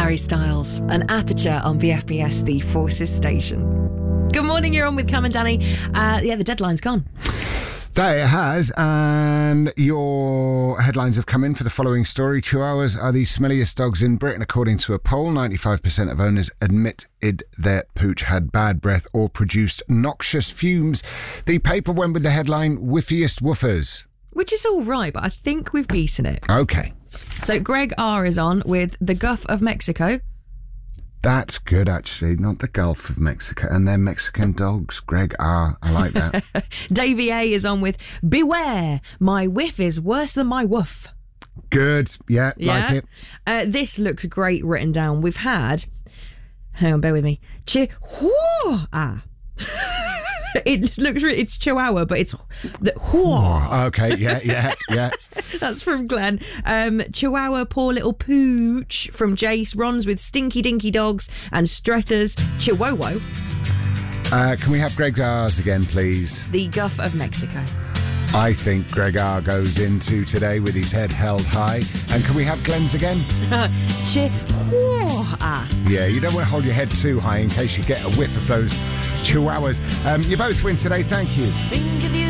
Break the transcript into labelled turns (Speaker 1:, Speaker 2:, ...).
Speaker 1: Harry Styles, an Aperture on BFBS, the Forces station. Good morning, you're on with Cam and Danny. The deadline's gone.
Speaker 2: There it has, and your headlines have come in for the following story. Chihuahuas are the smelliest dogs in Britain, according to a poll. 95% of owners admitted their pooch had bad breath or produced noxious fumes. The paper went with the headline, Whiffiest Woofers.
Speaker 1: Which is all right, but I think we've beaten it.
Speaker 2: Okay.
Speaker 1: So Greg R is on with the Gulf of Mexico.
Speaker 2: That's good, actually. Not the Gulf of Mexico. And they're Mexican dogs. Greg R. I like that.
Speaker 1: Davey A is on with Beware, my whiff is worse than my woof.
Speaker 2: Good. Yeah, like it.
Speaker 1: This looks great written down. We've had... Hang on, bear with me. Chihuahua. It looks really... It's Chihuahua, but it's...
Speaker 2: Okay, yeah.
Speaker 1: That's from Glenn. Chihuahua, poor little pooch from Jace. Ron's with Stinky Dinky Dogs and Stretters. Chihuahua.
Speaker 2: Can we have Greg R's again, please?
Speaker 1: The Gulf of Mexico.
Speaker 2: I think Greg R goes into today with his head held high. And can we have Glenn's again?
Speaker 1: Chihuahua.
Speaker 2: Yeah, you don't want to hold your head too high in case you get a whiff of those chihuahuas. You both win today, thank you.
Speaker 3: Think of you